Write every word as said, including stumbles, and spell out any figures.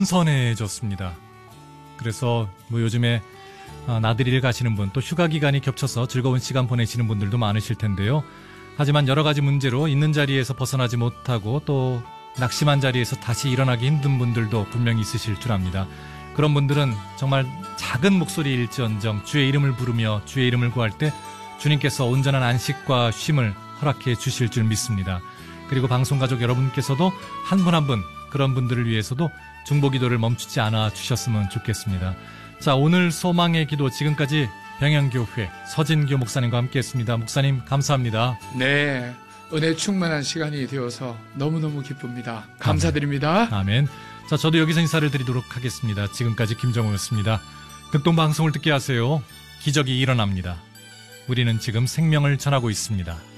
선해졌습니다. 그래서 뭐 요즘에 나들이를 가시는 분, 또 휴가 기간이 겹쳐서 즐거운 시간 보내시는 분들도 많으실 텐데요. 하지만 여러 가지 문제로 있는 자리에서 벗어나지 못하고 또 낙심한 자리에서 다시 일어나기 힘든 분들도 분명히 있으실 줄 압니다. 그런 분들은 정말 작은 목소리일지언정 주의 이름을 부르며 주의 이름을 구할 때 주님께서 온전한 안식과 쉼을 허락해 주실 줄 믿습니다. 그리고 방송가족 여러분께서도 한 분 한 분 그런 분들을 위해서도 중보기도를 멈추지 않아 주셨으면 좋겠습니다. 자, 오늘 소망의 기도 지금까지 병영교회 서진교 목사님과 함께했습니다. 목사님 감사합니다. 네, 은혜 충만한 시간이 되어서 너무너무 기쁩니다. 감사드립니다. 아멘. 아멘. 자, 저도 여기서 인사를 드리도록 하겠습니다. 지금까지 김정우였습니다. 극동방송을 듣게 하세요. 기적이 일어납니다. 우리는 지금 생명을 전하고 있습니다.